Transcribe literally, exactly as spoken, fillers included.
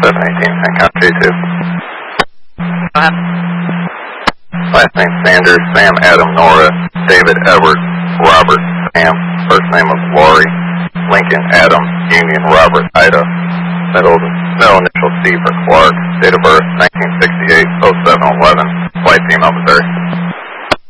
seven eighteen, Hancock J two. Go ahead. Last name Sanders, Sam, Adam, Nora, David, Edward, Robert, Sam. First name of Laurie, Lincoln, Adam, Union, Robert, Ida. Middle, middle initial C for Clark. Date of birth nineteen sixty-eight, oh seven eleven. Flight team, Missouri.